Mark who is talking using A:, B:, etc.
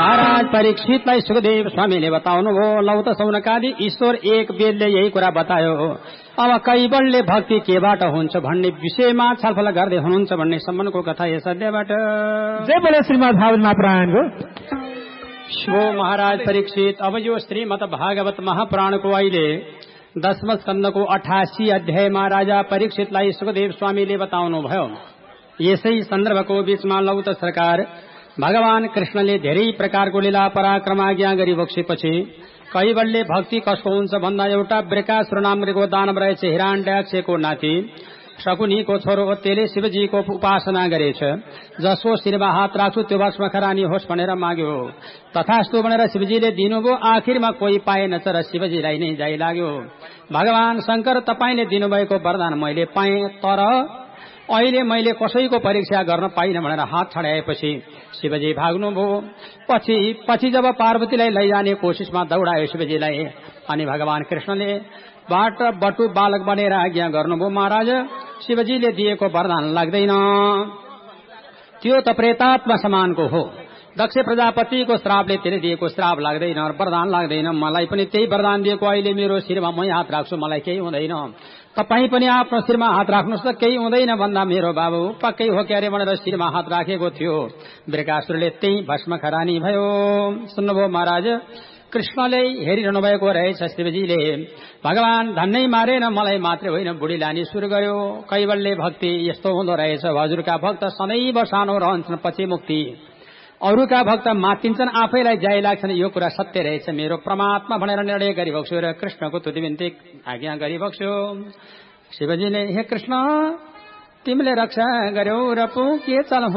A: महाराज परीक्षितलाई सुखदेव स्वामीले बताउनुभयो लौ त सौनकादि ईश्वर एक वेदले यही कुरा बतायो। अब कैवल्य भक्ति केबाट हुन्छ भन्ने विषयमा छलफल गर्दै हुनुहुन्छ भन्ने सम्बन्धको कथा यस अध्यायबाट।
B: जय बोले श्रीमद् भागवत महापुराणको।
A: शो महाराज परीक्षित, अब यो श्रीमद् भागवत महापुराणको अहिले 10वां स्कन्धको 88 अध्यायमा राजा परीक्षितलाई सुखदेव स्वामीले बताउनु भयो। यसै सन्दर्भको बीचमा लौत सरकार भगवान कृष्णले धेरै प्रकारको लीला पराक्रम आज्ञा गरी बक्सेपछि कैवल्य भक्ति कसको हुन्छ भन्दा एउटा वृकासुर नामको दानव रहेछ, हिरण्यक्षको नाति शकुनीको छोरो, त्यसले शिवजीको उपासना गरेछ। जसो शिरमा हात राख्छु त्यो भस्म खरानी होस् भनेर माग्यो। तथास्तु भनेर शिवजीले दिनुभयो। आखिरमा कोही पाएनछ र शिवजीलाई नै जाइ लाग्यो। भगवान शंकर तपाईले दिनुभएको वरदान मैले पाएँ, तर अहिले मैले कसैको परीक्षा गर्न पाइन भनेर हात छडाएपछि शिवजी भाग्नुभयो। पछि जब पार्वतीलाई लैजाने कोशिशमा दौडायो शिवजीलाई, अनि भगवान कृष्णले बाट बटु बालक बनेर आज्ञा गर्नुभयो। महाराज शिवजीले दिएको वरदान लाग्दैन, त्यो त प्रेतात्मा समानको हो। दक्ष प्रजापतिको श्रापले त्यसले दिएको श्राप लाग्दैन, वरदान लाग्दैन। मलाई पनि त्यही वरदान दिएको, अहिले मेरो शिरमा मै हात राख्छु मलाई केही हुँदैन, तपाई पनि आफ्नो शिरमा हात राख्नुहोस् त केही हुँदैन भन्दा मेरो बाबु पक्कै हो क्यारे भनेर शिरमा हात राखेको थियो। वृकासुरले त्यही भस्म खरानी भयो। सुन्नुभयो महाराज, कृष्णले हेरिरहनु भएको रहेछ। शिवजीले भगवान धन्नै मारेन, मलाई मात्रै होइन बुढी लानी सुरु गर्यो। कैवल्य भक्ति यस्तो हुँदो रहेछ, हजुरका भक्त सदैव सानो रहन्छन्, पछि मुक्ति। अरूका भक्त मातिन्छन्, आफैलाई जाइ लाग्छन्। यो कुरा सत्य रहेछ। मेरो परमात्मा भनेर निर्णय गरिबक्स्यो र कृष्णको तुतिबिन्ती आज्ञा गरिबक्स्यो। शिवजीले हे कृष्ण तिमीले रक्षा गर्यौ र पो के चल